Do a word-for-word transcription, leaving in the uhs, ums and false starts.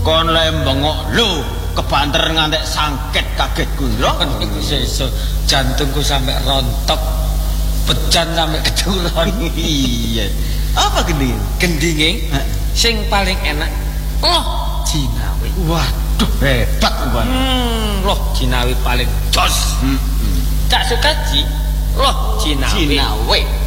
kon le bengok lho kebanter ngantek sangket kaget ku lho iku sesuk jantungku sampai rontok pecan sampai keduron iya apa gending gendinge sing paling enak loh Jinawi waduh hebat bukan hmm, loh Jinawi paling jos hmm, hmm. Tak suka ji loh Jinawi Jinawi